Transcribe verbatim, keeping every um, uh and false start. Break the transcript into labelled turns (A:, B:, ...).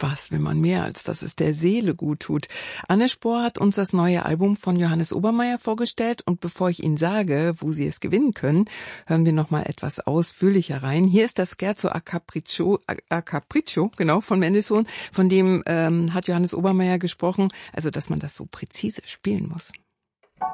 A: Was will man mehr, als dass es der Seele gut tut? Anne Spohr hat uns das neue Album von Johannes Obermeier vorgestellt und bevor ich Ihnen sage, wo Sie es gewinnen können, hören wir noch mal etwas ausführlicher rein. Hier ist das Scherzo a Capriccio, a Capriccio, genau, von Mendelssohn, von dem ähm, hat Johannes Obermeier gesprochen, also dass man das so präzise spielen muss.